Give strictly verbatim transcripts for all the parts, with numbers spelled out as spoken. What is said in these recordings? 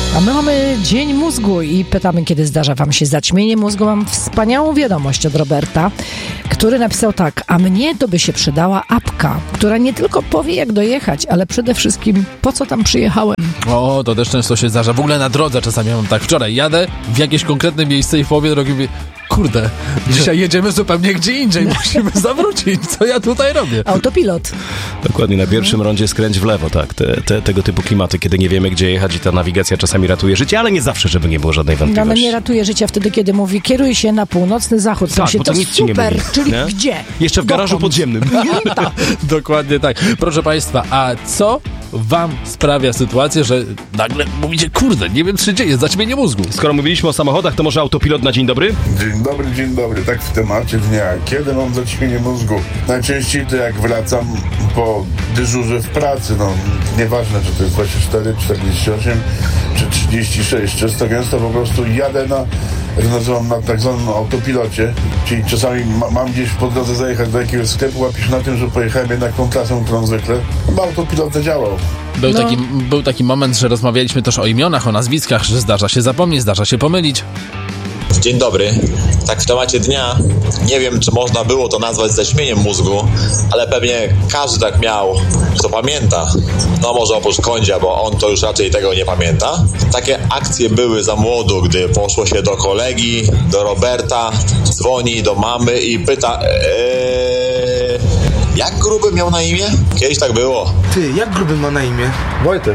A my mamy Dzień Mózgu i pytamy, kiedy zdarza wam się zaćmienie mózgu. Mam wspaniałą wiadomość od Roberta, który napisał tak: a mnie to by się przydała apka, która nie tylko powie, jak dojechać, ale przede wszystkim, po co tam przyjechałem. O, to też często się zdarza. W ogóle na drodze czasami mam tak. Wczoraj jadę w jakieś konkretne miejsce i w połowie drogi mówię, kurde, dzisiaj jedziemy zupełnie gdzie indziej, musimy zawrócić. Co ja tutaj robię? Autopilot. Dokładnie, na pierwszym rondzie skręć w lewo, tak. Te, te, tego typu klimaty, kiedy nie wiemy, gdzie jechać i ta nawigacja czasami ratuje życie, ale nie zawsze, żeby nie było żadnej No, ale wątpliwości. nie ratuje życia wtedy, kiedy mówi, kieruj się na północny zachód. Tak, się bo to to nic ci nie super, mówi, czyli nie? gdzie? Jeszcze w garażu Dokąd? podziemnym. Tak. Dokładnie tak. Proszę Państwa, a co wam sprawia sytuację, że nagle mówicie, kurde, nie wiem, co się dzieje, zaćmienie mózgu? Skoro mówiliśmy o samochodach, to może autopilot na dzień dobry? Dzień dobry, dzień dobry. Tak w temacie dnia. Kiedy mam zaćmienie mózgu? Najczęściej to jak wracam po dyżurze w pracy. No, nieważne, czy to jest dwadzieścia cztery, czterdzieści osiem czy trzydzieści sześć. Często gęsto po prostu jadę na, jak nazywam, na tak zwanym autopilocie. Czyli czasami ma, mam gdzieś po drodze zajechać do jakiegoś sklepu, łapię się na tym, że pojechałem jednak tą trasą, którą zwykle. Bo autopilot zadziałał. Był, No. taki, był taki moment, że rozmawialiśmy też o imionach, o nazwiskach, że zdarza się zapomnieć, zdarza się pomylić. Dzień dobry. Tak w temacie dnia, nie wiem, czy można było to nazwać zaćmieniem mózgu, ale pewnie każdy tak miał, kto pamięta. No może oprócz Kądzia, bo on to już raczej tego nie pamięta. Takie akcje były za młodu, gdy poszło się do kolegi, do Roberta, dzwoni do mamy i pyta... Eee, jak Gruby miał na imię? Kiedyś tak było. Ty, jak Gruby ma na imię? Wojtek.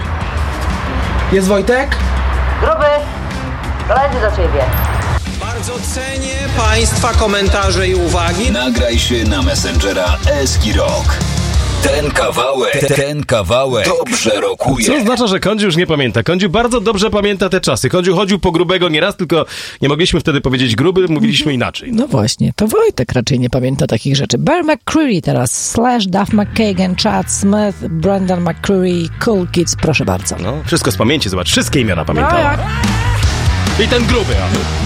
Jest Wojtek? Gruby, koledzy do ciebie. Bardzo cenię Państwa komentarze i uwagi. Nagraj się na Messengera Eski Rock. Ten kawałek, ten kawałek dobrze rokuje. Co oznacza, że Kądziu już nie pamięta. Kądziu bardzo dobrze pamięta te czasy. Kądziu chodził po Grubego nieraz, tylko nie mogliśmy wtedy powiedzieć Gruby, mówiliśmy inaczej. No właśnie, to Wojtek raczej nie pamięta takich rzeczy. Bear McCreary teraz, Slash, Duff McKagan, Chad Smith, Brendan McCreary, Cool Kids, proszę bardzo. No, wszystko z pamięci, zobacz, wszystkie imiona No pamiętałem. jak? I ten Gruby, a...